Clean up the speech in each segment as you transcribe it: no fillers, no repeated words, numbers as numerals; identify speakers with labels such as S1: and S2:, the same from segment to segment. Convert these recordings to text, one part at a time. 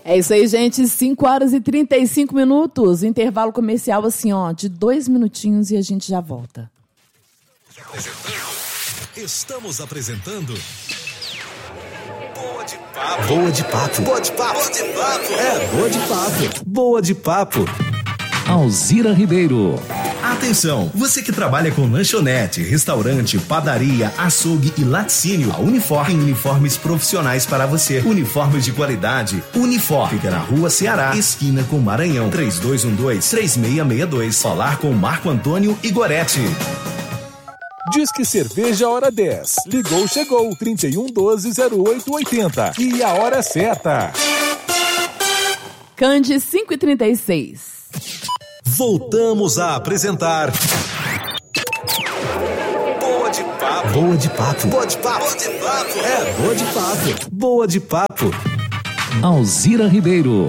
S1: É isso aí, gente. 5 horas e 35 minutos. Intervalo comercial assim, ó, de 2 minutinhos e a gente já volta.
S2: Estamos apresentando Boa de Papo. Boa de Papo. Boa de Papo. Boa de Papo. É, Boa de Papo. Boa de Papo.
S3: Alzira Ribeiro.
S2: Atenção, você que trabalha com lanchonete, restaurante, padaria, açougue e laticínio, a Unifor tem uniformes profissionais para você. Uniformes de qualidade. Unifor fica na Rua Ceará, esquina com Maranhão, 3212-3662. Falar com Marco Antônio Igoretti.
S4: Disque Cerveja Hora 10. Ligou, chegou. 3112-0880. E a hora certa.
S1: Cande 5h36.
S2: Voltamos a apresentar Boa de Papo. Boa de Papo. Boa de Papo. Boa de Papo. É, Boa de Papo. Boa de Papo.
S3: Alzira Ribeiro.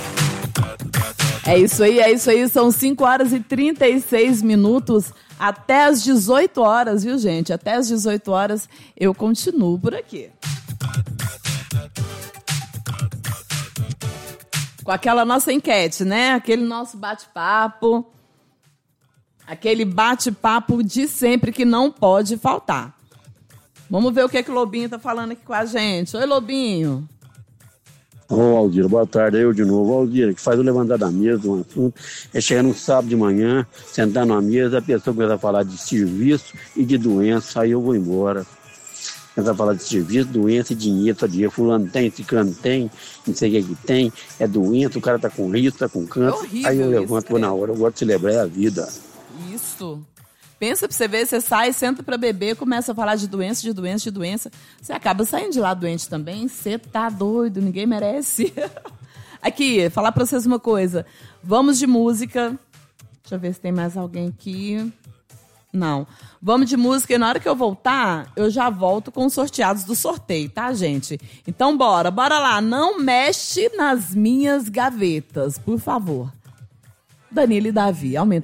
S1: É isso aí. São 5 horas e 36 minutos. Até as 18 horas, viu, gente? Até as 18 horas eu continuo por aqui. Com aquela nossa enquete, né? Aquele nosso bate-papo. Aquele bate-papo de sempre que não pode faltar. Vamos ver o que o Lobinho tá falando aqui com a gente. Oi, Lobinho.
S5: Ô, Alzira, boa tarde. Eu de novo. Alzira, que faz eu levantar da mesa um assunto. É chegar no sábado de manhã, sentar numa mesa, a pessoa começa a falar de serviço e de doença, aí eu vou embora. Começa a falar de serviço, doença e dinheiro, só dinheiro. Fulano tem, ciclano tem, não sei o que tem. É doença, o cara tá com risco, tá com câncer. Aí eu levanto, vou na hora, eu gosto de celebrar a vida.
S1: Isso. Pensa pra você ver, você sai, senta pra beber, começa a falar de doença. Você acaba saindo de lá doente também. Você tá doido, ninguém merece. Aqui, falar pra vocês uma coisa. Vamos de música. Deixa eu ver se tem mais alguém aqui. Não. Vamos de música e na hora que eu voltar, eu já volto com os sorteados do sorteio, tá, gente? Então bora lá. Não mexe nas minhas gavetas, por favor. Danilo e Davi, aumenta.